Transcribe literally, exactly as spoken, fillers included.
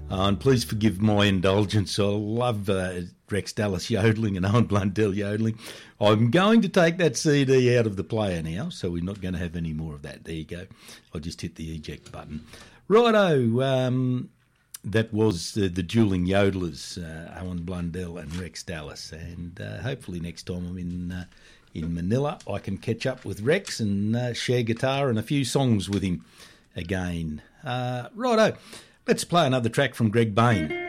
Uh, and please forgive my indulgence. I love uh, Rex Dallas yodelling and Owen Blundell yodelling. I'm going to take that C D out of the player now, so we're not going to have any more of that. There you go. I just hit the eject button. Righto, um, that was uh, the dueling yodelers, uh, Owen Blundell and Rex Dallas. And uh, hopefully next time I'm in uh, in Manila, I can catch up with Rex and uh, share guitar and a few songs with him again. Uh, righto. Let's play another track from Greg Bain.